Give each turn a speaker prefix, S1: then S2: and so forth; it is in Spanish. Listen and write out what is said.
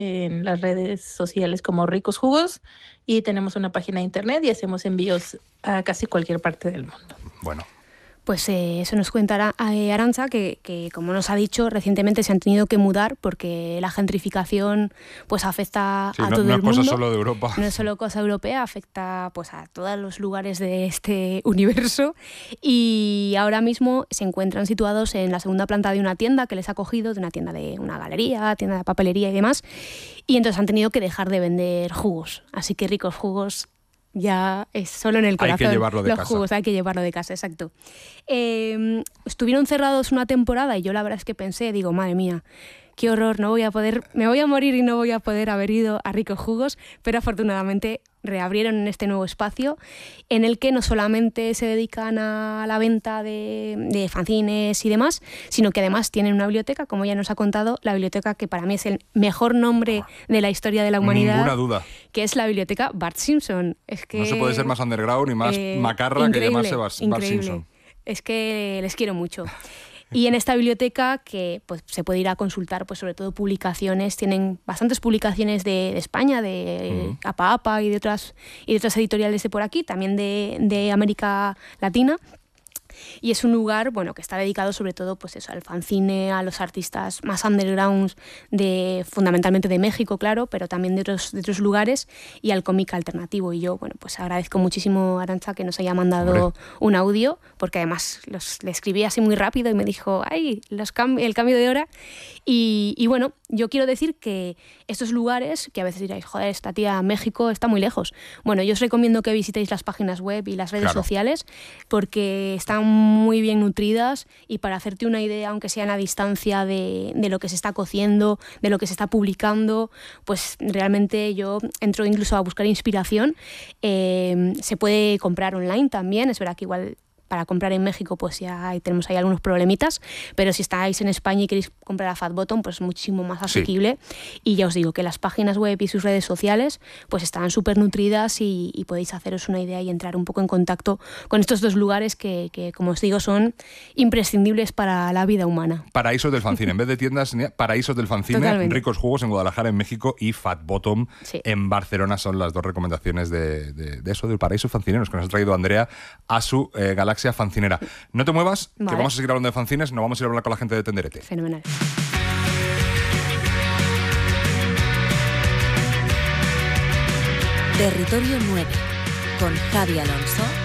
S1: en las redes sociales como Ricos Jugos y tenemos una página de internet y hacemos envíos a casi cualquier parte del mundo.
S2: Bueno.
S3: Pues eso nos cuenta Arantxa, que como nos ha dicho, recientemente se han tenido que mudar porque la gentrificación pues afecta a todo el mundo.
S2: No es cosa solo de Europa.
S3: No es solo cosa europea, afecta pues a todos los lugares de este universo, y ahora mismo se encuentran situados en la segunda planta de una tienda que les ha cogido, de una tienda de una galería, tienda de papelería y demás, y entonces han tenido que dejar de vender jugos. Así que Ricos Jugos ya es solo en el corazón.
S2: Hay que llevarlo de
S3: los
S2: casa.
S3: Jugos, hay que llevarlo de casa, exacto. Estuvieron cerrados una temporada y yo la verdad es que pensé, digo, madre mía, qué horror, me voy a morir y no voy a poder haber ido a Ricos Jugos, pero afortunadamente reabrieron en este nuevo espacio en el que no solamente se dedican a la venta de fanzines y demás, sino que además tienen una biblioteca, como ya nos ha contado, la biblioteca que para mí es el mejor nombre de la historia de la humanidad.
S2: Ninguna duda.
S3: Que es la biblioteca Bart Simpson. Es que,
S2: no se puede ser más underground y más macarra que llamarse Bart Simpson.
S3: Es que les quiero mucho. Y en esta biblioteca, que pues, se puede ir a consultar pues, sobre todo publicaciones, tienen bastantes publicaciones de España, de APA y de otras editoriales de por aquí, también de América Latina. Y es un lugar, bueno, que está dedicado sobre todo pues eso, al fanzine, a los artistas más undergrounds, fundamentalmente de México, claro, pero también de otros lugares, y al cómic alternativo. Y yo, bueno, pues agradezco muchísimo a Arantxa que nos haya mandado un audio, porque además le escribí así muy rápido y me dijo, ¡ay! El cambio de hora. Y bueno, yo quiero decir que estos lugares, que a veces diréis, joder, esta tía México está muy lejos. Bueno, yo os recomiendo que visitéis las páginas web y las redes sociales, porque están muy bien nutridas, y para hacerte una idea, aunque sea en la distancia de lo que se está cociendo, de lo que se está publicando, pues realmente yo entro incluso a buscar inspiración. Se puede comprar online también, es verdad que igual para comprar en México pues ya tenemos ahí algunos problemitas, pero si estáis en España y queréis comprar a Fat Bottom, pues es muchísimo más asequible. Sí. Y ya os digo que las páginas web y sus redes sociales pues están súper nutridas y podéis haceros una idea y entrar un poco en contacto con estos dos lugares que como os digo, son imprescindibles para la vida humana.
S2: Paraísos del fanzine, en vez de tiendas, paraísos del fanzine. Totalmente. Ricos Jugos en Guadalajara, en México, y Fat Bottom en Barcelona son las dos recomendaciones de eso, del paraíso fancineros que nos ha traído Andrea a su galaxia fancinera. No te muevas, que vamos a seguir hablando de fanzines, no vamos a ir a hablar con la gente de Tenderete.
S3: Fenomenal.
S4: Territorio 9, con Javi Alonso